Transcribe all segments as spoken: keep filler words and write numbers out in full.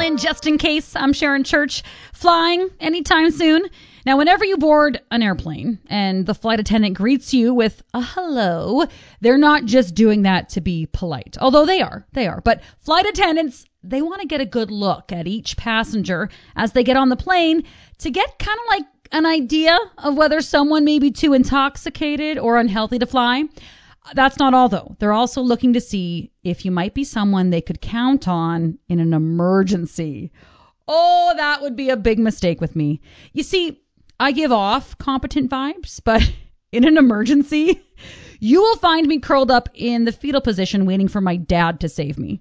in just in case. I'm Sharon Church, flying anytime soon. Now, whenever you board an airplane and the flight attendant greets you with a hello, they're not just doing that to be polite. Although they are, they are. But flight attendants, they want to get a good look at each passenger as they get on the plane to get kind of like an idea of whether someone may be too intoxicated or unhealthy to fly. That's not all, though. They're also looking to see if you might be someone they could count on in an emergency. Oh, that would be a big mistake with me. You see, I give off competent vibes, but in an emergency, you will find me curled up in the fetal position waiting for my dad to save me.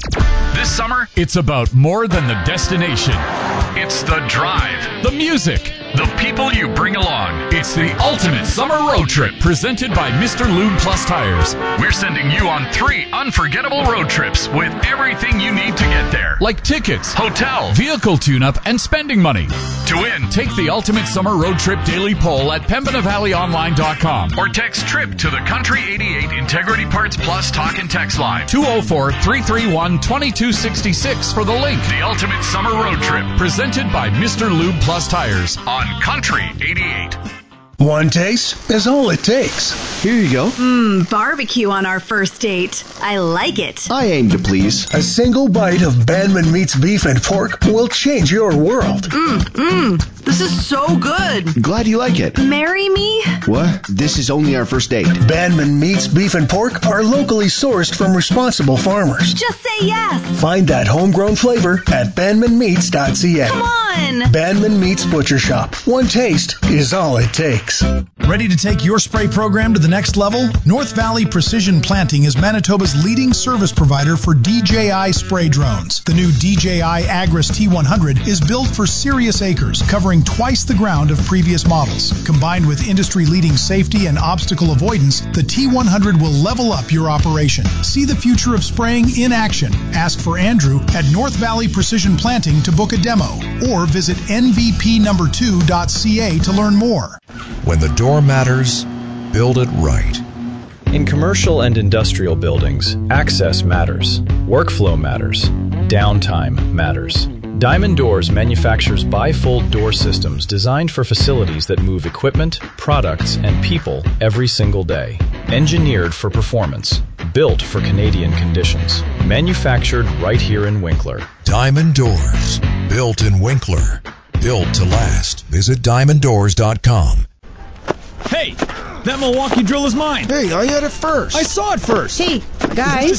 This summer, it's about more than the destination. It's the drive, the music, the people you bring along. It's the ultimate summer road trip presented by Mister Lube Plus Tires. We're sending you on three unforgettable road trips with everything you need to get there. Like tickets, hotel, vehicle tune-up, and spending money. To win, take the ultimate summer road trip daily poll at pembina valley online dot com or text TRIP to the Country eighty-eight Integrity Parts Plus talk and text line two oh four, three three one, two two six six for the link. The ultimate summer road trip presented by Mister Lube Plus Tires on Country eighty-eight. One taste is all it takes. Here you go. Mmm, barbecue on our first date. I like it. I aim to please. A single bite of Bandman Meats Beef and Pork will change your world. Mmm, mmm. This is so good. Glad you like it. Marry me? What? This is only our first date. Bandman Meats Beef and Pork are locally sourced from responsible farmers. Just say yes. Find that homegrown flavor at bandman meats dot c a. Come on. Bandman Meats Butcher Shop. One taste is all it takes. Ready to take your spray program to the next level? North Valley Precision Planting is Manitoba's leading service provider for D J I spray drones. The new D J I Agris T one hundred is built for serious acres, covering twice the ground of previous models. Combined with industry-leading safety and obstacle avoidance, the T one hundred will level up your operation. See the future of spraying in action. Ask for Andrew at North Valley Precision Planting to book a demo, or visit N V P number two dot c a to learn more. When the door matters, build it right. In commercial and industrial buildings, access matters, workflow matters, downtime matters. Diamond Doors manufactures bifold door systems designed for facilities that move equipment, products, and people every single day. Engineered for performance, built for Canadian conditions, manufactured right here in Winkler. Diamond Doors, built in Winkler, built to last. Visit diamond doors dot com. Hey, that Milwaukee drill is mine. Hey, I had it first. I saw it first. Hey, guys.